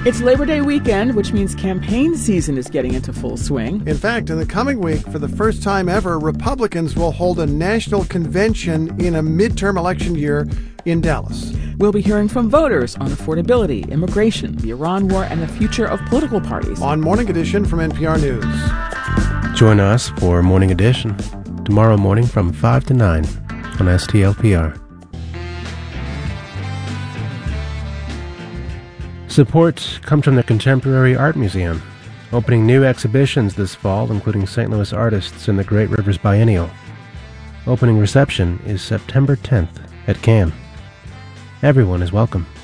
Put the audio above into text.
It's Labor Day weekend, which means campaign season is getting into full swing. In fact, in the coming week, for the first time ever, Republicans will hold a national convention in a midterm election year in Dallas. We'll be hearing from voters on affordability, immigration, the Iran war, and the future of political parties. On Morning Edition from NPR News. Join us for Morning Edition tomorrow morning from 5 to 9 on STLPR. Support comes from the Contemporary Art Museum, opening new exhibitions this fall, including St. Louis artists in the Great Rivers Biennial. Opening reception is September 10th at CAM. Everyone is welcome.